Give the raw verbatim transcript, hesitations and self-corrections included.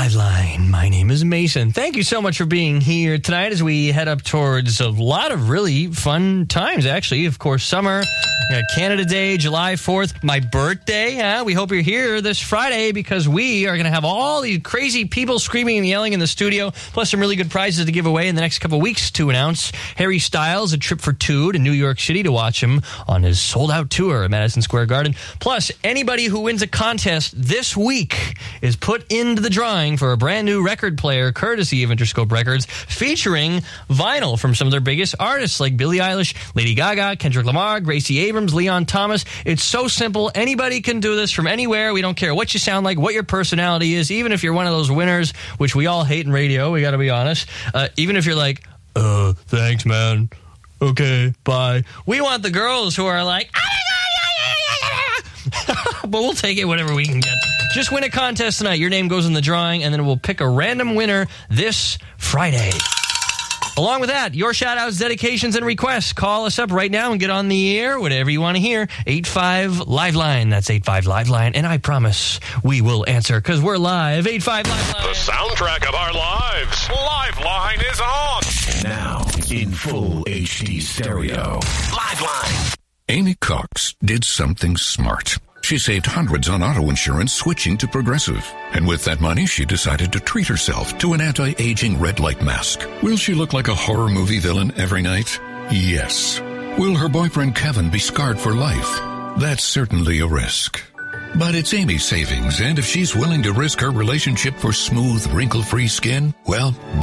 Liveline. My name is Mason. Thank you so much for being here tonight as we head up towards a lot of really fun times, actually. Of course, summer, we got Canada Day, July fourth, my birthday. Huh? We hope you're here this Friday because we are going to have all these crazy people screaming and yelling in the studio, plus some really good prizes to give away in the next couple of weeks to announce Harry Styles, a trip for two to New York City to watch him on his sold-out tour at Madison Square Garden. Plus, anybody who wins a contest this week is put into the drawing for a brand new record player courtesy of Interscope Records featuring vinyl from some of their biggest artists like Billie Eilish, Lady Gaga, Kendrick Lamar, Gracie Abrams, Leon Thomas. It's so simple. Anybody can do this from anywhere. We don't care what you sound like, what your personality is, even if you're one of those winners, which we all hate in radio, we got to be honest. Uh, even if you're like, uh, thanks, man. Okay, bye. We want the girls who are like, but we'll take it whatever we can get. Just win a contest tonight. Your name goes in the drawing, and then we'll pick a random winner this Friday. Along with that, your shout-outs, dedications, and requests. Call us up right now and get on the air, whatever you want to hear. eight five Liveline. That's eight five Liveline. And I promise we will answer because we're live. eight five Liveline. The soundtrack of our lives. Liveline is on. Now, in full H D stereo. Liveline. Amy Cox did something smart. She saved hundreds on auto insurance switching to Progressive. And with that money, she decided to treat herself to an anti-aging red light mask. Will she look like a horror movie villain every night? Yes. Will her boyfriend Kevin be scarred for life? That's certainly a risk. But it's Amy's savings, and if she's willing to risk her relationship for smooth, wrinkle-free skin, well,